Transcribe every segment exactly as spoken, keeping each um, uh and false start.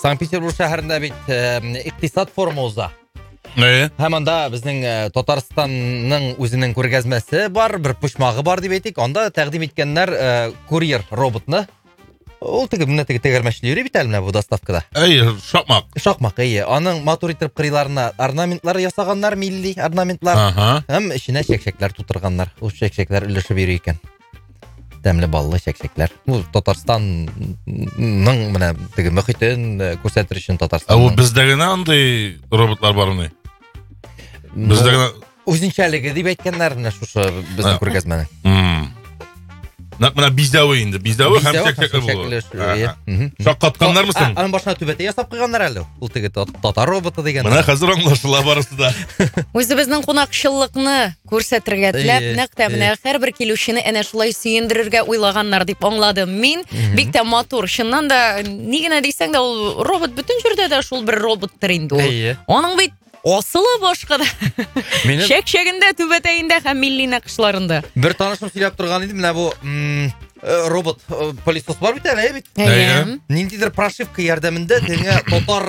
Санкт-Петербург шәһәрендә бит иктисад форумы уза. Э? Һәм анда безнең Татарстанның үзенең күргәзмәсе бар, бер почмагы бар дип әйтик. Анда тәкъдим иткәннәр курьер роботны. Ул теге менә теге тегәрмәчле йөри бит әле менә бу доставкада. Әй, шакмак. Шакмак, әйе. Аның матур итеп кырыйларына орнаментлар ясаганнар, милли орнаментлар. Ага. Һәм эченә чәкчәкләр тутырганнар. Ул чәкчәкләр өлешеп йөри икән. Тәмле баллы чәкчәкләр. Бу Татарстанның менә теге мөхитен күрсәтер өчен Татарстан. Ул бездә генә андый роботлар бармы? Бездә генә үзенчәлеге дип әйткәннәр менә шушы безнең күргәзмәне. Хм. Нәкъ менә биздәве инде, биздәве һәм чәкчәкле булу. Шаккатканнар мисың? Аның башына түбәтә ясап куйганнар әле. Ул теге татар роботы дигән. Менә хәзер аңлашыла барысы да. Үзебезнең кунакчыллыкны күрсәтергә теләп, нәкъ тә менә һәрбер килүчене әнә шулай сөендерергә уйлаганнар дип аңладым мин. Бик тә матур. Чыннан да ни генә дисәң дә ул робот бөтен җирдә дә шул бер роботтыр инде ул. Аның бит асылы башка да. Чәк-чәгендә, түбәтәендә һәм милли нақышларында. Бер танышым сөйләп торган иде, менә бу робот пылесос бар бит әле бит. Ниндидер прошивка ярдәмендә теңә татар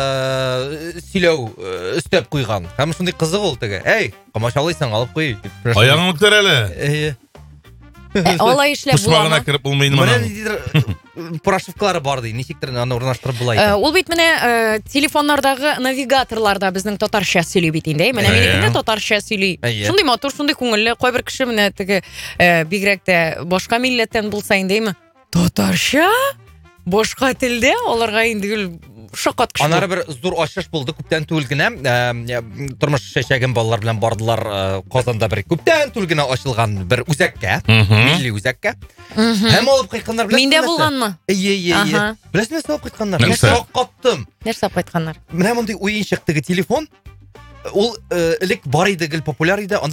сөйләү өстәп куйган. Һәм шундый кызык ул теге. Әй, камачалыйсың, алып куй. Аягыңны күтәр әле. Әйе. Алай эшләп буламы? Пушмагына кирип булмыймы? Менә ниндидер прошивкалары бар ди. Ничектер аны урнаштырып була икән. Ул бит менә телефоннардагы навигаторларда безнең татарча сөйли бит инде. Менә минекендә татарча сөйли. Шундый матур, шундый күңелле. Кайбер кеше менә теге бигрәк тә башка милләттән булса индеме? Татарча? Башка телдә аларга инде шакат кеше. Анары бер зур ачыш булды күптән түгел генә. Тормыш шәшәгән балалар белән бардылар Казанда бер күптән түгел генә ачылган бер үзәккә, милли үзәккә. Һәм алып кайтканнар белән. Миндә булганмы? Әйе, әйе. Беләсезме, алып кайтканнар? Шаккаттым. Нәрсә алып кайтканнар? Менә мондый уенчык теге телефон. Ул элек бар иде, гел популяр иде.